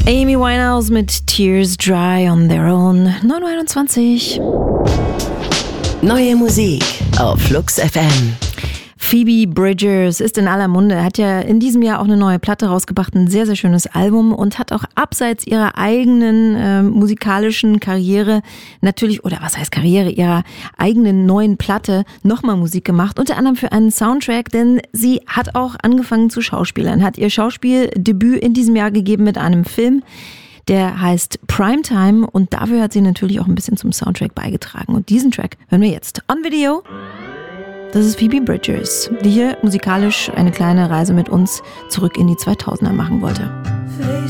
Amy Winehouse mit Tears Dry on Their Own, 9:21. Neue Musik auf Flux FM. Phoebe Bridgers ist in aller Munde, hat ja in diesem Jahr auch eine neue Platte rausgebracht, ein sehr, sehr schönes Album und hat auch abseits ihrer eigenen musikalischen Karriere natürlich, oder was heißt Karriere, ihrer eigenen neuen Platte nochmal Musik gemacht, unter anderem für einen Soundtrack, denn sie hat auch angefangen zu schauspielern, hat ihr Schauspieldebüt in diesem Jahr gegeben mit einem Film, der heißt Primetime und dafür hat sie natürlich auch ein bisschen zum Soundtrack beigetragen und diesen Track hören wir jetzt on Video. Das ist Phoebe Bridgers, die hier musikalisch eine kleine Reise mit uns zurück in die 2000er machen wollte.